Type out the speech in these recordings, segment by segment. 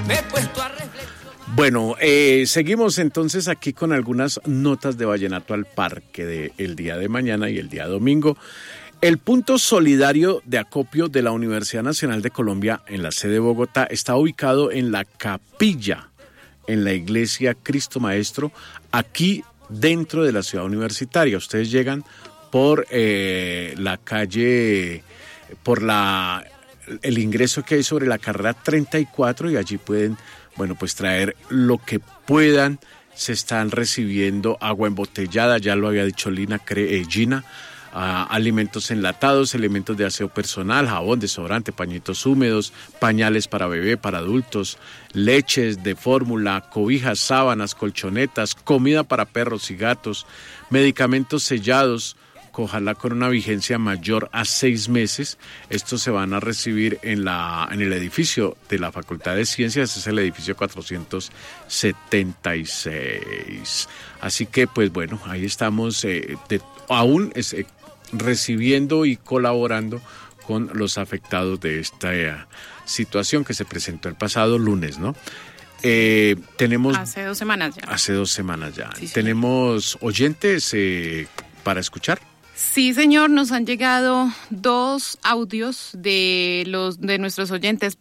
me he puesto a reflexionar. Bueno, seguimos entonces aquí con algunas notas de Vallenato al Parque del día de mañana y el día domingo. El punto solidario de acopio de la Universidad Nacional de Colombia en la sede de Bogotá está ubicado en la capilla, en la iglesia Cristo Maestro, aquí dentro de la ciudad universitaria. Ustedes llegan por la calle, por el ingreso que hay sobre la carrera 34 y allí pueden, bueno, pues traer lo que puedan. Se están recibiendo agua embotellada, ya lo había dicho Gina, alimentos enlatados, elementos de aseo personal, jabón, desodorante, pañitos húmedos, pañales para bebé, para adultos, leches de fórmula, cobijas, sábanas, colchonetas, comida para perros y gatos, medicamentos sellados, ojalá con una vigencia mayor a 6 meses. Estos se van a recibir en el edificio de la Facultad de Ciencias, es el edificio 476. Así que, pues bueno, ahí estamos aún recibiendo y colaborando con los afectados de esta situación que se presentó el pasado lunes, ¿no? Tenemos... Hace 2 semanas ya. Sí, ¿Tenemos oyentes para escuchar? Sí, señor, nos han llegado 2 audios de nuestros oyentes,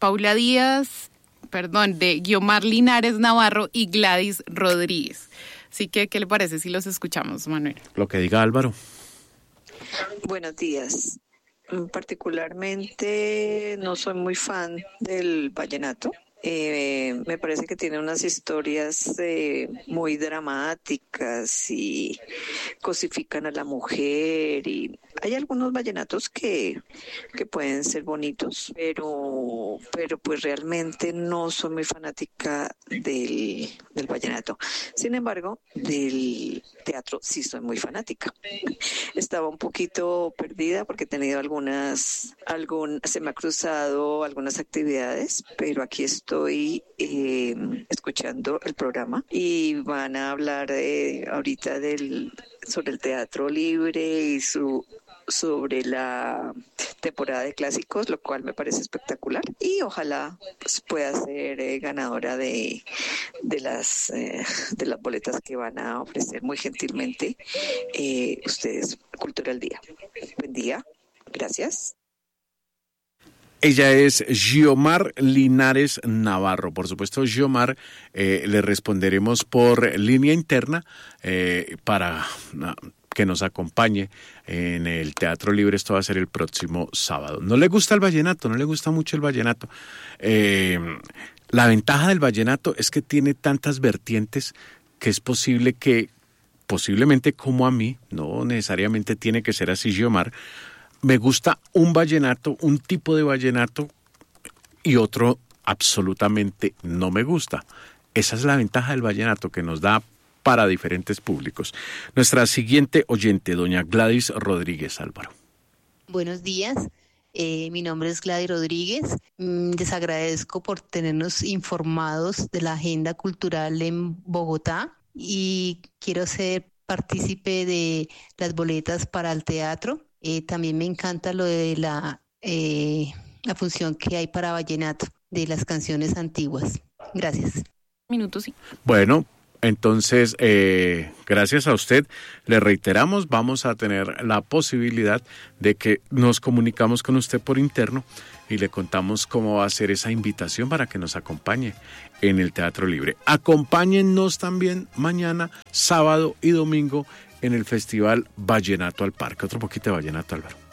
de Guiomar Linares Navarro y Gladys Rodríguez. Así que, ¿qué le parece si los escuchamos, Manuel? Lo que diga Álvaro. Buenos días. Particularmente no soy muy fan del vallenato. Me parece que tiene unas historias muy dramáticas y cosifican a la mujer, y hay algunos vallenatos que pueden ser bonitos, pero pues realmente no soy muy fanática del vallenato. Sin embargo, del teatro sí soy muy fanática. Estaba un poquito perdida porque he tenido se me ha cruzado algunas actividades, pero aquí estoy escuchando el programa y van a hablar ahorita sobre el teatro libre y sobre la temporada de clásicos, lo cual me parece espectacular, y ojalá pues, pueda ser ganadora de las boletas que van a ofrecer muy gentilmente ustedes, Cultura al Día. Buen día, gracias. Ella es Guiomar Linares Navarro. Por supuesto, Guiomar, le responderemos por línea interna para que nos acompañe en el Teatro Libre. Esto va a ser el próximo sábado. ¿No le gusta el vallenato? ¿No le gusta mucho el vallenato? La ventaja del vallenato es que tiene tantas vertientes que es posible que, posiblemente como a mí, no necesariamente tiene que ser así, Guiomar, me gusta un vallenato, un tipo de vallenato, y otro absolutamente no me gusta. Esa es la ventaja del vallenato, que nos da para diferentes públicos. Nuestra siguiente oyente, doña Gladys Rodríguez, Álvaro. Buenos días, mi nombre es Gladys Rodríguez. Les agradezco por tenernos informados de la agenda cultural en Bogotá y quiero ser partícipe de las boletas para el teatro. También me encanta lo de la función que hay para vallenato, de las canciones antiguas. Gracias. Minutos, sí. Bueno, entonces, gracias a usted, le reiteramos, vamos a tener la posibilidad de que nos comunicamos con usted por interno y le contamos cómo va a ser esa invitación para que nos acompañe en el Teatro Libre. Acompáñennos también mañana, sábado y domingo, en el Festival Vallenato al Parque. Otro poquito de vallenato, Álvaro.